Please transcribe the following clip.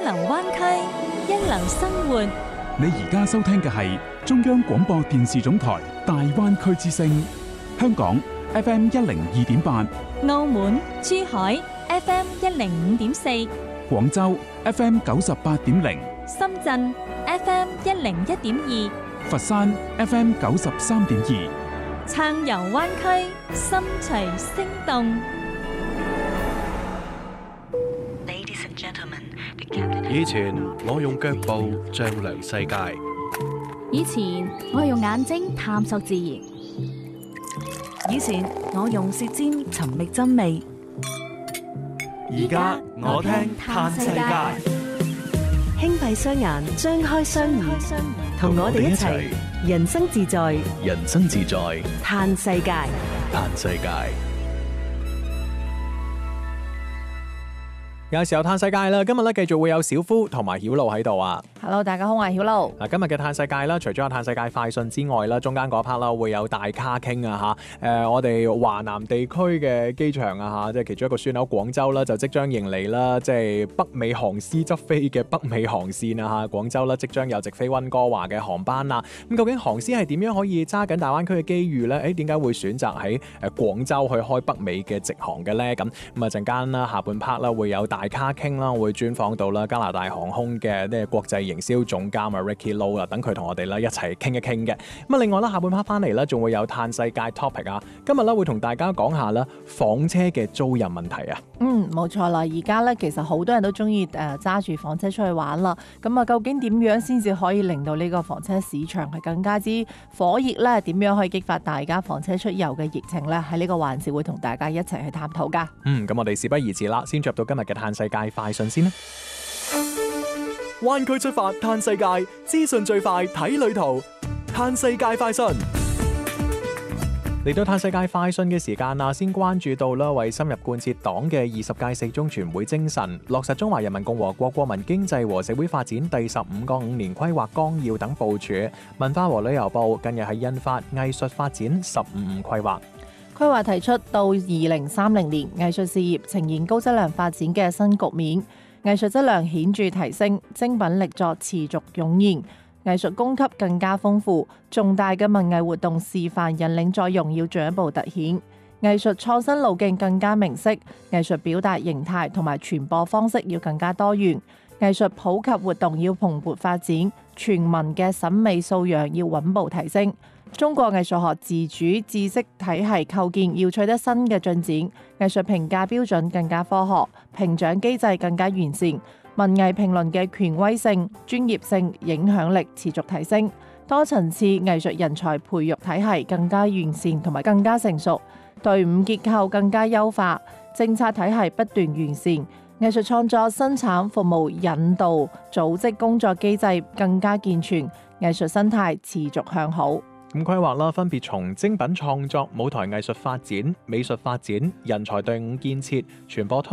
流灣區，一流生活。 你而家收聽嘅係中央廣播電視總台大灣區之聲，香港 FM 102.8， 澳門、珠海 FM 105.4， 廣州 FM 98.0， 深圳 FM 101.2， 佛山 FM 93.2， 暢遊灣區，心隨聲動。 以前我用腳步丈量世界， 以前我用眼睛探索自然， 以前我用舌尖尋覓真味， 而家我聽嘆世界。 輕閉雙眼，張開雙耳，同我哋一齊人生自在， 人生自在， 嘆世界， 嘆世界。 有時候嘆世界啦，今日咧繼續會有小夫同埋曉露喺度啊。 Hello， 大家好，我係曉露。 今日嘅嘆世界啦，除咗有嘆世界快訊之外啦，中間嗰 part 啦會有大咖傾啊吓。我哋華南地區嘅機場啊吓，即係其中一個樞紐廣州啦，就即將迎嚟啦，即係北美航司執飛嘅北美航線啊吓。廣州啦，即將有直飛溫哥華嘅航班啦。咁究竟航司係點樣可以揸緊大灣區嘅機遇咧？點解會選擇喺廣州去開北美嘅直航嘅咧？咁啊陣間啦，下半 part 啦會有大咖傾啦，會專訪到啦加拿大航空嘅呢國際營銷總監啊 Ricky Low 啦，等佢同我哋啦一齊傾一傾嘅。咁啊，另外啦，下半 part 翻嚟啦，仲會有嘆世界 topic 啊。今日咧會同大家講下啦房車嘅租賃問題啊。 冇錯啦，而家咧其實好多人都中意揸住房車出去玩啦。咁啊，究竟點樣先至可以令到呢個房車市場係更加之火熱咧？點樣可以激發大家房車出遊嘅熱情咧？喺呢個環節會同大家一齊去探討噶。 咁我哋事不宜遲啦，先入到今日嘅嘆世界快訊先啦。灣區出發嘆世界，資訊最快睇旅途。嘆世界快訊嚟到嘆世界快訊嘅時間啦，先關注到啦，為深入貫徹黨嘅20屆四中全會精神，落實中華人民共和國國民經濟和社會發展第15個5年規劃綱要等部署，文化和旅遊部近日係印發藝術發展15規劃。 規劃提出到2030年，藝術事業呈現高質量發展嘅新局面。藝術質量顯著提升，精品力作持續湧現，藝術供給更加豐富，重大嘅文藝活動示範引領作用要進一步凸顯，藝術創新路徑更加明晰，藝術表達形態同埋傳播方式要更加多元，藝術普及活動要蓬勃發展，全民嘅審美素養要穩步提升。中國藝術學自主知識體系構建要取得新嘅進展，藝術評價標準更加科學，評獎機制更加完善，文藝評論嘅權威性、專業性、影響力持續提升，多層次藝術人才培育體系更加完善同埋更加成熟，隊伍結構更加優化，政策體系不斷完善，藝術創作、生產、服務、引導、組織工作機制更加健全，藝術生態持續向好。 咁規劃啦，分別從精品創作、舞台藝術發展、美術發展、人才隊伍建設、傳播推